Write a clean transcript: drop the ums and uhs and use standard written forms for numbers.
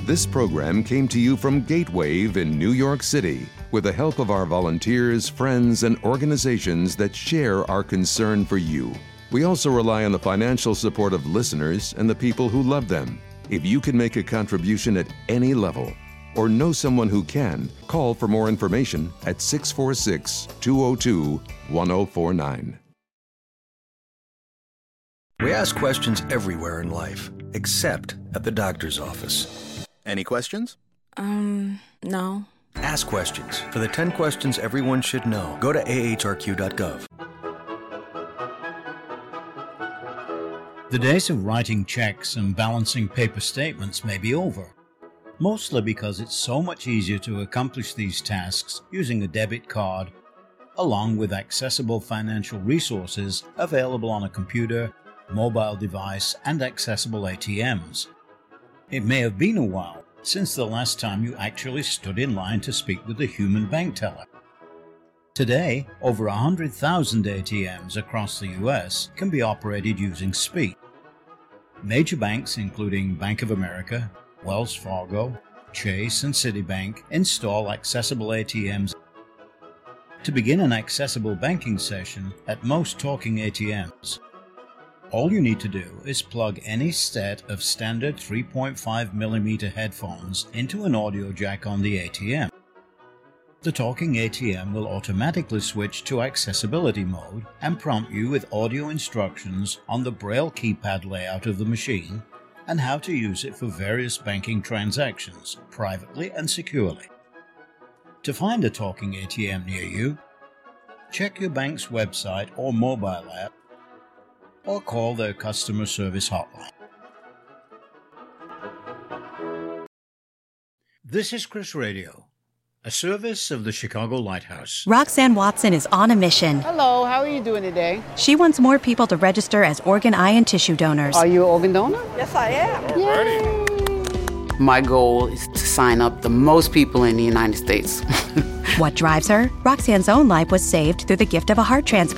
This program came to you from Gatewave in New York City with the help of our volunteers, friends, and organizations that share our concern for you. We also rely on the financial support of listeners and the people who love them. If you can make a contribution at any level or know someone who can, call for more information at 646-202-1049. We ask questions everywhere in life, except at the doctor's office. Any questions? No. Ask questions. For the 10 questions everyone should know, go to ahrq.gov. The days of writing checks and balancing paper statements may be over, mostly because it's so much easier to accomplish these tasks using a debit card, along with accessible financial resources available on a computer, mobile device, and accessible ATMs. It may have been a while since the last time you actually stood in line to speak with a human bank teller. Today, over 100,000 ATMs across the US can be operated using Speak. Major banks including Bank of America, Wells Fargo, Chase, and Citibank install accessible ATMs. To begin an accessible banking session at most talking ATMs, all you need to do is plug any set of standard 3.5mm headphones into an audio jack on the ATM. The talking ATM will automatically switch to accessibility mode and prompt you with audio instructions on the Braille keypad layout of the machine and how to use it for various banking transactions, privately and securely. To find a talking ATM near you, check your bank's website or mobile app, or call their customer service hotline. This is Chris Radio, a service of the Chicago Lighthouse. Roxanne Watson is on a mission. Hello, how are you doing today? She wants more people to register as organ, eye, and tissue donors. Are you an organ donor? Yes, I am. Yay. My goal is to sign up the most people in the United States. What drives her? Roxanne's own life was saved through the gift of a heart transplant.